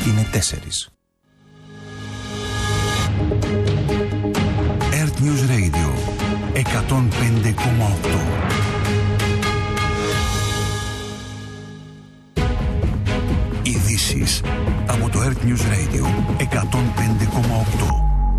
είναι 4. Earth News Radio 105,8. Ειδήσεις από το Earth News Radio 105,8.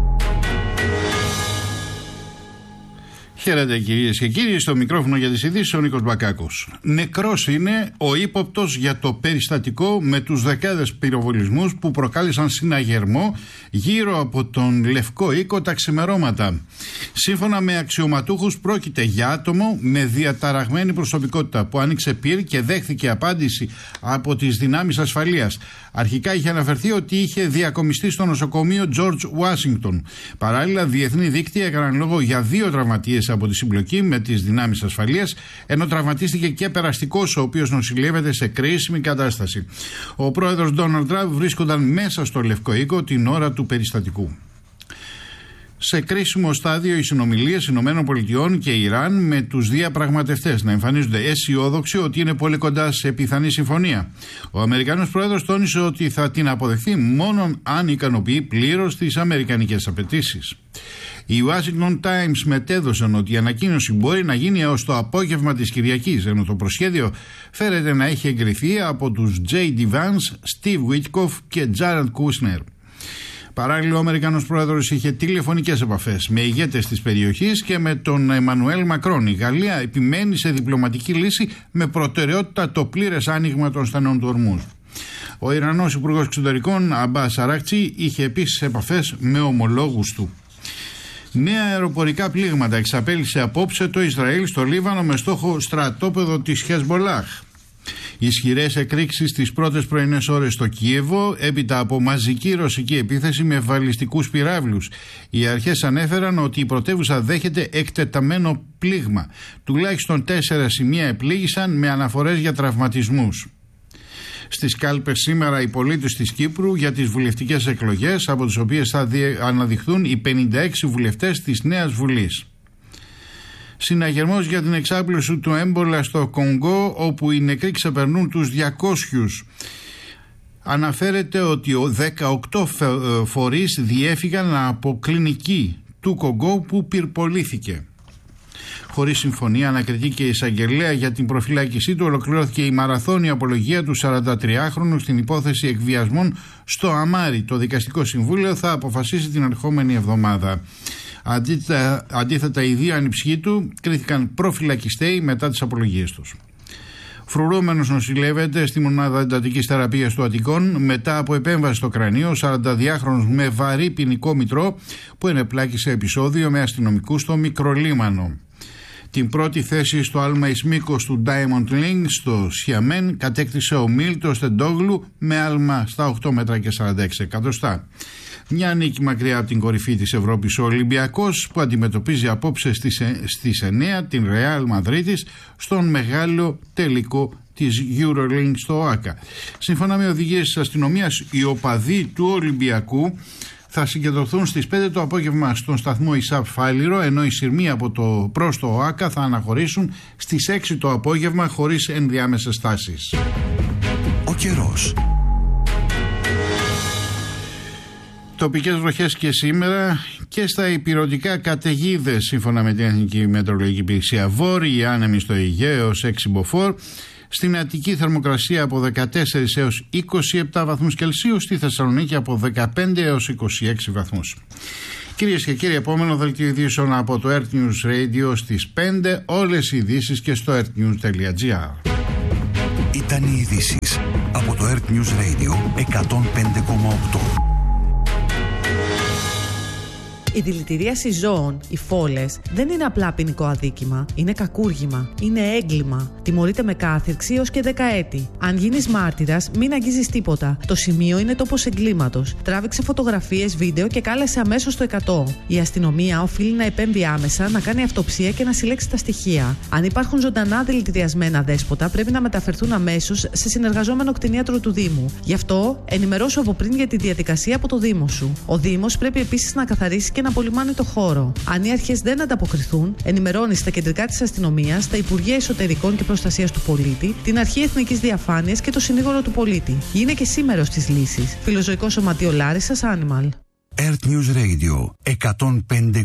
Χαίρετε κυρίες και κύριοι, στο μικρόφωνο για τις ειδήσεις ο Νίκος Μπακάκος. Νεκρός είναι ο ύποπτος για το περιστατικό με τους δεκάδες πυροβολισμούς που προκάλεσαν συναγερμό γύρω από τον Λευκό Οίκο τα ξημερώματα. Σύμφωνα με αξιωματούχους πρόκειται για άτομο με διαταραγμένη προσωπικότητα που άνοιξε πυρ και δέχθηκε απάντηση από τις δυνάμεις ασφαλείας. Αρχικά είχε αναφερθεί ότι είχε διακομιστεί στο νοσοκομείο George Washington. Παράλληλα, διεθνή δίκτυα έκαναν λόγο για 2 τραυματίες από τη συμπλοκή με τις δυνάμεις ασφαλείας, ενώ τραυματίστηκε και περαστικός, ο οποίος νοσηλεύεται σε κρίσιμη κατάσταση. Ο πρόεδρος Ντόναλντ Τραμπ βρίσκονταν μέσα στο Λευκό Οίκο την ώρα του περιστατικού. Σε κρίσιμο στάδιο οι συνομιλίες ΗΠΑ και Ιράν με τους διαπραγματευτές να εμφανίζονται αισιόδοξοι ότι είναι πολύ κοντά σε πιθανή συμφωνία. Ο Αμερικανός πρόεδρος τόνισε ότι θα την αποδεχθεί μόνο αν ικανοποιεί πλήρως τις αμερικανικές απαιτήσεις. Οι Washington Times μετέδωσαν ότι η ανακοίνωση μπορεί να γίνει έως το απόγευμα της Κυριακής, ενώ το προσχέδιο φέρεται να έχει εγκριθεί από τους J.D. Vance, Steve Witkoff και Jared Kushner. Παράλληλα, ο Αμερικανός πρόεδρος είχε τηλεφωνικές επαφές με ηγέτες της περιοχής και με τον Εμμανουέλ Μακρόν. Η Γαλλία επιμένει σε διπλωματική λύση με προτεραιότητα το πλήρες άνοιγμα των στενών του Ορμούζ. Ο Ιρανός Υπουργός Εξωτερικών Αμπάς Αράκτσι είχε επίσης επαφές με ομολόγους του. Νέα αεροπορικά πλήγματα εξαπέλυσε απόψε το Ισραήλ στο Λίβανο με στόχο στρατόπεδο της Χεσμολάχ. Ισχυρές εκρήξεις τις πρώτες πρωινές ώρες στο Κίεβο έπειτα από μαζική ρωσική επίθεση με βαλιστικούς πυράβλους. Οι αρχές ανέφεραν ότι η πρωτεύουσα δέχεται εκτεταμένο πλήγμα. Τουλάχιστον 4 σημεία επλήγησαν με αναφορές για τραυματισμούς. Στις κάλπες σήμερα οι πολίτες της Κύπρου για τις βουλευτικές εκλογές, από τις οποίες θα αναδειχθούν οι 56 βουλευτές της Νέας Βουλής. Συναγερμός για την εξάπλωση του έμπολα στο Κονγκό, όπου οι νεκροί ξεπερνούν τους 200. Αναφέρεται ότι 18 φορείς διέφυγαν από κλινική του Κονγκό που πυρπολήθηκε. Χωρίς συμφωνία, ανακριτή και η εισαγγελέα για την προφυλάκησή του, ολοκληρώθηκε η μαραθώνια απολογία του 43χρονου στην υπόθεση εκβιασμών στο Αμάρι. Το Δικαστικό Συμβούλιο θα αποφασίσει την ερχόμενη εβδομάδα. Αντίθετα, οι 2 ανιψιοί του κρίθηκαν προφυλακιστέοι μετά τις απολογίες τους. Φρουρούμενος νοσηλεύεται στη μονάδα εντατικής θεραπείας του Αττικών μετά από επέμβαση στο κρανίο. 42χρονος με βαρύ ποινικό μητρό που ενεπλάκη σε επεισόδιο με αστυνομικούς στο Μικρολίμανο. Την πρώτη θέση στο άλμα εις μήκος του Diamond League στο Σιαμέν κατέκτησε ο Μίλτος Τεντόγλου με άλμα στα 8 μέτρα και 46 εκατοστά. Μια νίκη μακριά από την κορυφή της Ευρώπης ο Ολυμπιακός, που αντιμετωπίζει απόψε στις 9 την Ρεάλ Μαδρίτης στον μεγάλο τελικό της EuroLeague στο ΟΑΚΑ. Σύμφωνα με οδηγίες της αστυνομίας, οι οπαδοί του Ολυμπιακού θα συγκεντρωθούν στις 5 το απόγευμα στον σταθμό ΙΣΑΠ Φάληρο, ενώ οι σειρμοί από το προς το ΟΑΚΑ θα αναχωρήσουν στις 6 το απόγευμα χωρίς ενδιάμεσες στάσεις. Ο καιρός. Τοπικές βροχές και σήμερα και στα ηπειρωτικά καταιγίδες, σύμφωνα με την Εθνική Μετεωρολογική Υπηρεσία. Βόρειοι άνεμοι στο Αιγαίο ως 6 μποφόρ. Στην Αττική θερμοκρασία από 14 έως 27 βαθμούς Κελσίου. Στη Θεσσαλονίκη από 15 έως 26 βαθμούς. Κυρίες και κύριοι, επόμενο δελτίο ειδήσεων από το Earth News Radio στις 5. Όλες οι ειδήσεις και στο earthnews.gr. Ήταν οι ειδήσεις από το Earth News Radio 105,8. Η δηλητηρίαση ζώων, οι φόλες, δεν είναι απλά ποινικό αδίκημα. Είναι κακούργημα. Είναι έγκλημα. Τιμωρείται με κάθυρξη έως και 10 έτη. Αν γίνεις μάρτυρας, μην αγγίζεις τίποτα. Το σημείο είναι τόπος εγκλήματος. Τράβηξε φωτογραφίες, βίντεο και κάλεσε αμέσως το 100. Η αστυνομία οφείλει να επέμβει άμεσα, να κάνει αυτοψία και να συλλέξει τα στοιχεία. Αν υπάρχουν ζωντανά δηλητηριασμένα δέσποτα, πρέπει να μεταφερθούν αμέσως σε συνεργαζόμενο κτηνίατρο του Δήμου. Γι' αυτό, ενημερώσου από πριν για τη διαδικασία από το Δήμο σου. Ο Δήμος πρέπει επίσης να καθαρίσει και να απολυμάνει το χώρο. Αν οι αρχές δεν ανταποκριθούν, ενημερώνει στα κεντρικά της αστυνομίας, τα Υπουργεία Εσωτερικών και Προστασίας του Πολίτη, την Αρχή Εθνικής Διαφάνειας και το Συνήγορο του Πολίτη. Είναι και σήμερα στις λύσεις. Φιλοζωικό Σωματείο Λάρισσας, Animal. Earth News Radio 105,1.